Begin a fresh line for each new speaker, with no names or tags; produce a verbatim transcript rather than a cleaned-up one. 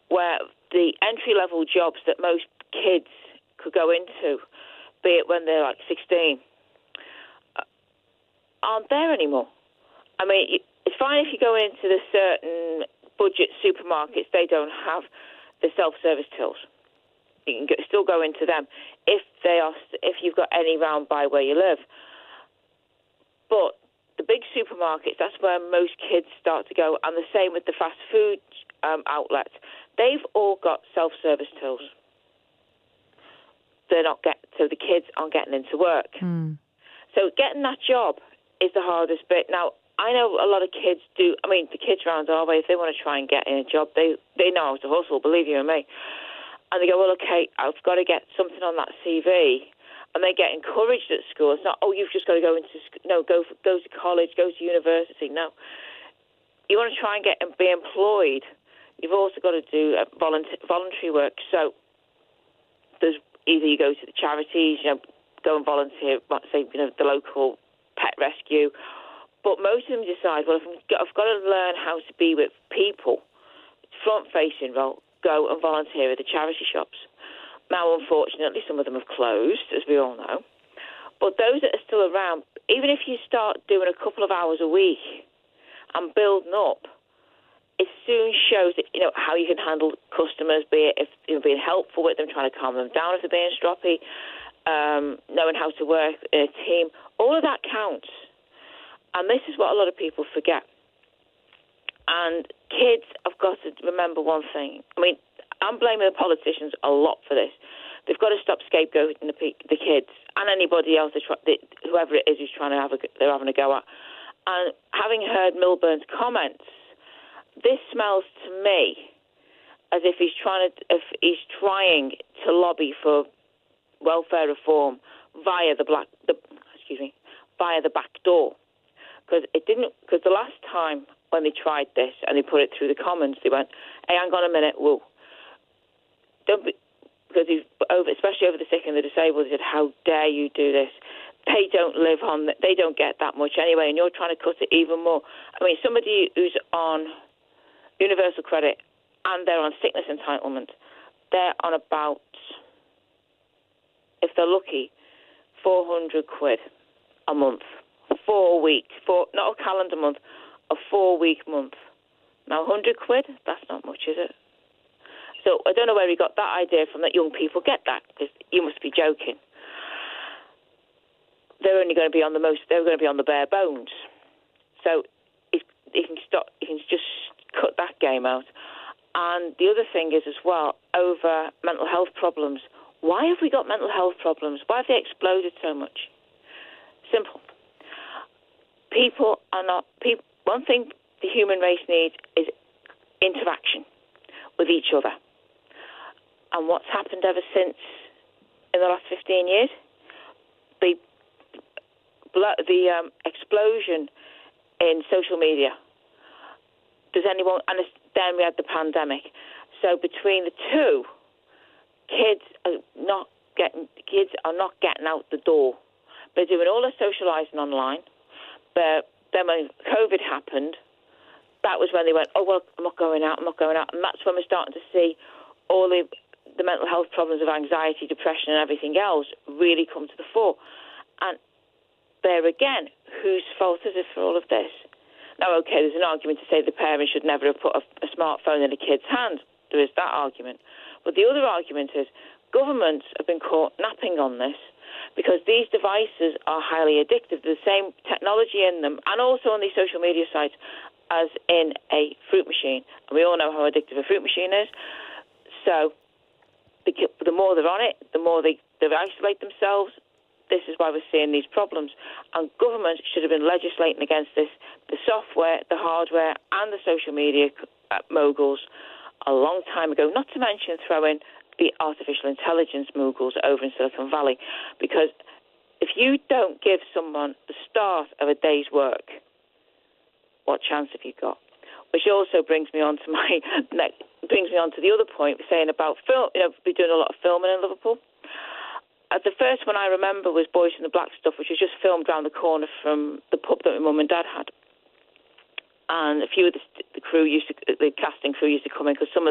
where the entry-level jobs that most kids could go into, be it when they're like sixteen, aren't there anymore. I mean, it's fine if you go into the certain budget supermarkets, they don't have the self-service tills. You can go, still go into them if they are, if you've got any round by where you live. But the big supermarkets, that's where most kids start to go, and the same with the fast food um, outlets. They've all got self-service tills. They're not get so the kids aren't getting into work.
Mm.
So getting that job is the hardest bit. Now, I know a lot of kids do. I mean, the kids around our way, if they want to try and get in a job, they they know how to hustle. Believe you and me. And they go, well, okay, I've got to get something on that C V. And they get encouraged at school. It's not, oh, you've just got to go into, no, go go to college, go to university. No. You want to try and get and be employed. You've also got to do uh, voluntary, voluntary work. So there's either you go to the charities, you know, go and volunteer, let's say, you know, the local pet rescue. But most of them decide, well, if I've got to learn how to be with people, front-facing role, go and volunteer at the charity shops. Now, unfortunately, some of them have closed, as we all know. But those that are still around, even if you start doing a couple of hours a week and building up, it soon shows that, you know, how you can handle customers, be it if you're being helpful with them, trying to calm them down if they're being stroppy, um, knowing how to work in a team. All of that counts. And this is what a lot of people forget. And kids have got to remember one thing. I mean, I'm blaming the politicians a lot for this. They've got to stop scapegoating the, the kids and anybody else, whoever it is who's trying to have a, they're having a go at. And having heard Milburn's comments, this smells to me as if he's trying to, if he's trying to lobby for welfare reform via the black, the, excuse me, via the back door. Because it didn't. Because the last time when they tried this and they put it through the Commons, they went, "Hey, hang on a minute, whoa, don't be," because he's over, especially over the sick and the disabled. They said, "How dare you do this? They don't live on. The, they don't get that much anyway, and you're trying to cut it even more." I mean, somebody who's on universal credit and they're on sickness entitlement, they're on about, if they're lucky, four hundred quid a month. Four weeks, four, not a calendar month, a four-week month. Now, one hundred quid, that's not much, is it? So I don't know where he got that idea from, that young people get that, because you must be joking. They're only going to be on the most, they're going to be on the bare bones. So he can stop, he can just cut that game out. And the other thing is as well, over mental health problems. Why have we got mental health problems? Why have they exploded so much? Simple. People are not, people, one thing the human race needs is interaction with each other. And what's happened ever since in the last fifteen years? The, the um, explosion in social media. Does anyone, and then we had the pandemic. So between the two, kids are not getting, kids are not getting out the door. They're doing all their socialising online. But then when COVID happened, that was when they went, oh, well, I'm not going out, I'm not going out. And that's when we're starting to see all the, the mental health problems of anxiety, depression and everything else really come to the fore. And there again, whose fault is it for all of this? Now, OK, there's an argument to say the parents should never have put a, a smartphone in a kid's hand. There is that argument. But the other argument is governments have been caught napping on this, because these devices are highly addictive. There's the same technology in them, and also on these social media sites, as in a fruit machine. And we all know how addictive a fruit machine is. So the, the more they're on it, the more they, they isolate themselves. This is why we're seeing these problems. And government should have been legislating against this, the software, the hardware, and the social media moguls a long time ago, not to mention throwing the artificial intelligence moguls over in Silicon Valley, because if you don't give someone the start of a day's work, what chance have you got? Which also brings me on to my brings me on to the other point, saying about film. You know, we're doing a lot of filming in Liverpool. Uh, the first one I remember was Boys in the Black Stuff, which was just filmed round the corner from the pub that my mum and dad had. And a few of the, the crew used to, the casting crew used to come in, because some of